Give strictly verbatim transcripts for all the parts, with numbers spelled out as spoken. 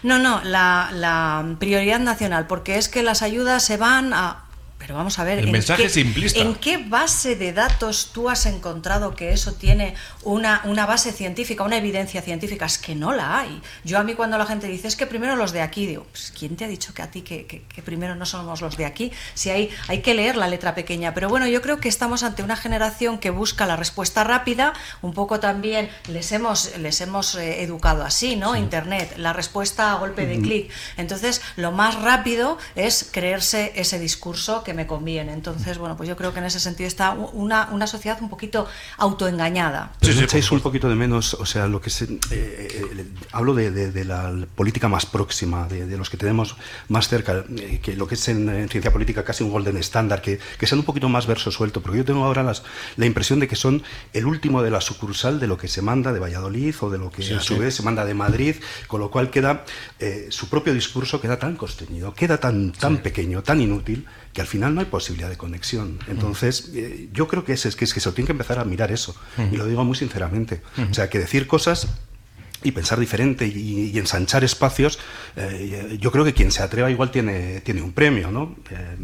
No, no, la, la prioridad nacional, porque es que las ayudas se van a... Pero vamos a ver, el ¿en mensaje qué, simplista. ¿en qué base de datos tú has encontrado que eso tiene una, una base científica, una evidencia científica? Es que no la hay. Yo a mí cuando la gente dice, es que primero los de aquí, digo, pues ¿quién te ha dicho que a ti que, que, que primero no somos los de aquí? Si hay, hay que leer la letra pequeña. Pero bueno, yo creo que estamos ante una generación que busca la respuesta rápida, un poco también les hemos, les hemos eh, educado así, ¿no? Sí. Internet, la respuesta a golpe de uh-huh. clic. Entonces, lo más rápido es creerse ese discurso que me conviene. Entonces, bueno, pues yo creo que en ese sentido está una, una sociedad un poquito autoengañada. Sí, sí, echáis un poquito de menos, o sea, lo que se, eh, eh, hablo de, de, de la política más próxima, de, de los que tenemos más cerca, eh, que lo que es en, en ciencia política casi un golden estándar, que, que sean un poquito más verso suelto, porque yo tengo ahora las, la impresión de que son el último de la sucursal de lo que se manda de Valladolid o de lo que sí, a su sí. vez se manda de Madrid, con lo cual queda eh, su propio discurso queda tan constreñido, queda tan, tan sí. pequeño, tan inútil, que al final no hay posibilidad de conexión. Entonces, eh, yo creo que es, es, que es que se tiene que empezar a mirar eso, uh-huh. y lo digo muy sinceramente. Uh-huh. O sea, que decir cosas y pensar diferente y, y ensanchar espacios, eh, yo creo que quien se atreva igual tiene, tiene un premio, ¿no? Eh,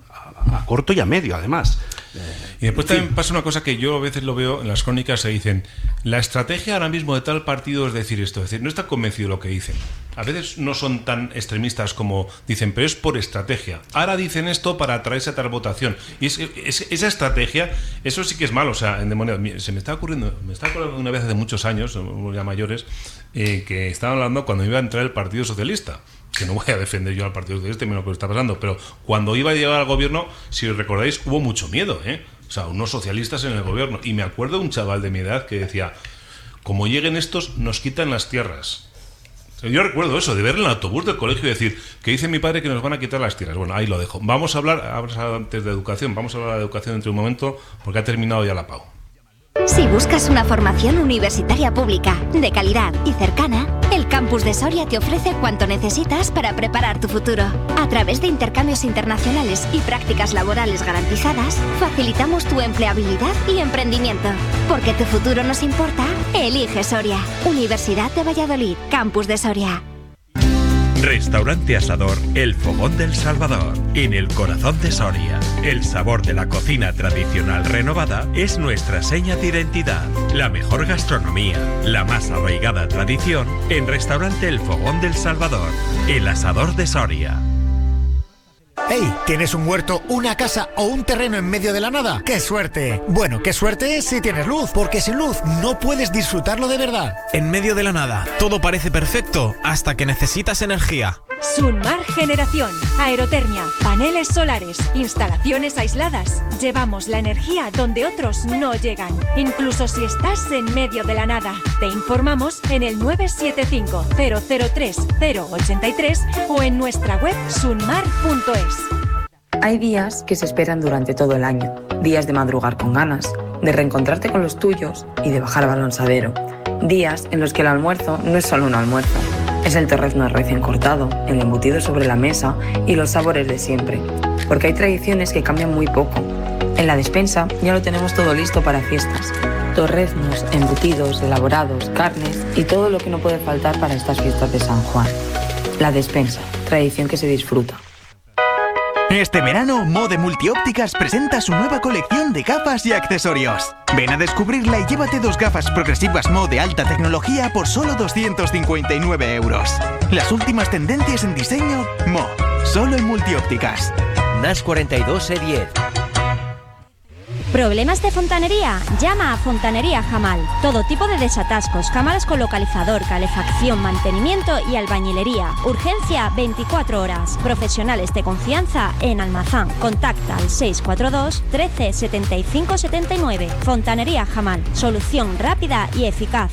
a, a corto y a medio, además. Eh, y después también fin. pasa una cosa que yo a veces lo veo en las crónicas, se dicen, la estrategia ahora mismo de tal partido es decir esto, es decir, no está convencido de lo que dicen. A veces no son tan extremistas como dicen, pero es por estrategia. Ahora dicen esto para atraerse a tal votación. Y es, es, esa estrategia, eso sí que es malo. O sea, en demonio, se me está ocurriendo, me está ocurriendo una vez hace muchos años, ya mayores, eh, que estaban hablando cuando iba a entrar el Partido Socialista. Que no voy a defender yo al Partido Socialista, menos lo que está pasando, pero cuando iba a llegar al gobierno, si os recordáis, hubo mucho miedo, ¿eh? O sea, unos socialistas en el gobierno. Y me acuerdo de un chaval de mi edad que decía, como lleguen estos, nos quitan las tierras. Yo recuerdo eso, de ver en el autobús del colegio y decir, que dice mi padre que nos van a quitar las tierras. Bueno, ahí lo dejo. Vamos a hablar, hablas antes de educación, vamos a hablar de educación dentro de un momento, porque ha terminado ya la P A U. Si buscas una formación universitaria pública, de calidad y cercana, el Campus de Soria te ofrece cuanto necesitas para preparar tu futuro. A través de intercambios internacionales y prácticas laborales garantizadas, facilitamos tu empleabilidad y emprendimiento. Porque tu futuro nos importa, elige Soria. Universidad de Valladolid, Campus de Soria. Restaurante Asador El Fogón del Salvador, en el corazón de Soria. El sabor de la cocina tradicional renovada es nuestra seña de identidad. La mejor gastronomía, la más arraigada tradición en Restaurante El Fogón del Salvador, el Asador de Soria. ¡Hey! ¿Tienes un huerto, una casa o un terreno en medio de la nada? ¡Qué suerte! Bueno, qué suerte es si tienes luz, porque sin luz no puedes disfrutarlo de verdad. En medio de la nada, todo parece perfecto hasta que necesitas energía. Sunmar Generación, aerotermia, paneles solares, instalaciones aisladas. Llevamos la energía donde otros no llegan, incluso si estás en medio de la nada. Te informamos en el nueve siete cinco, cero cero tres, cero ocho tres o en nuestra web sunmar punto es. Hay días que se esperan durante todo el año, días de madrugar con ganas, de reencontrarte con los tuyos y de bajar balonsadero. Días en los que el almuerzo no es solo un almuerzo, es el torrezno recién cortado, el embutido sobre la mesa y los sabores de siempre, porque hay tradiciones que cambian muy poco. En la despensa ya lo tenemos todo listo para fiestas. Torreznos, embutidos, elaborados, carnes y todo lo que no puede faltar para estas fiestas de San Juan. La despensa, tradición que se disfruta. Este verano, Mode Multiópticas presenta su nueva colección de gafas y accesorios. Ven a descubrirla y llévate dos gafas progresivas Mo de alta tecnología por solo doscientos cincuenta y nueve euros. Las últimas tendencias en diseño, Mo, solo en Multiópticas. N A S cuarenta y dos E diez. ¿Problemas de fontanería? Llama a Fontanería Jamal. Todo tipo de desatascos, cámaras con localizador, calefacción, mantenimiento y albañilería. Urgencia veinticuatro horas. Profesionales de confianza en Almazán. Contacta al seis cuatro dos, trece, setenta y cinco, setenta y nueve. Fontanería Jamal. Solución rápida y eficaz.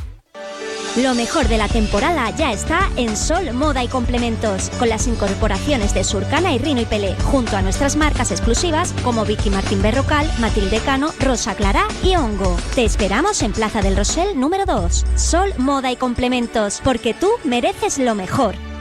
Lo mejor de la temporada ya está en Sol Moda y Complementos, con las incorporaciones de Surcana y Rino y Pelé, junto a nuestras marcas exclusivas como Vicky Martín Berrocal, Matilde Cano, Rosa Clara y Hongo. Te esperamos en Plaza del Rosell número dos. Sol Moda y Complementos, porque tú mereces lo mejor.